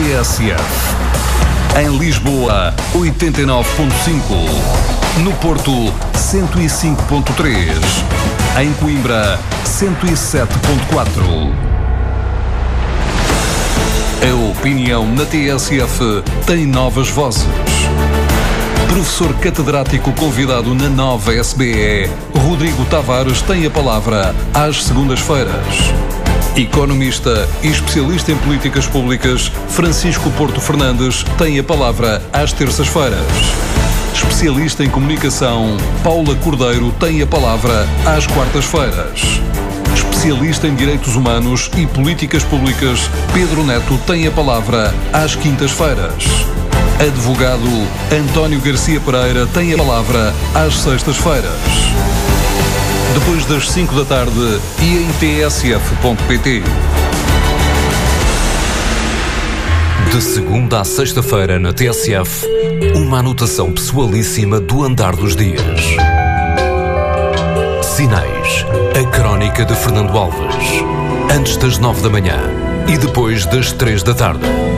TSF. Em Lisboa, 89.5. No Porto, 105.3. Em Coimbra, 107.4. A opinião na TSF tem novas vozes. Professor catedrático convidado na nova SBE, Rodrigo Tavares tem a palavra às segundas-feiras. Economista e especialista em políticas públicas, Francisco Porto Fernandes tem a palavra às terças-feiras. Especialista em comunicação, Paula Cordeiro tem a palavra às quartas-feiras. Especialista em direitos humanos e políticas públicas, Pedro Neto tem a palavra às quintas-feiras. Advogado António Garcia Pereira tem a palavra às sextas-feiras. Depois das 5 da tarde e em tsf.pt. De segunda à sexta-feira na TSF, uma anotação pessoalíssima do andar dos dias. Sinais, a crónica de Fernando Alves. Antes das 9 da manhã e depois das 3 da tarde.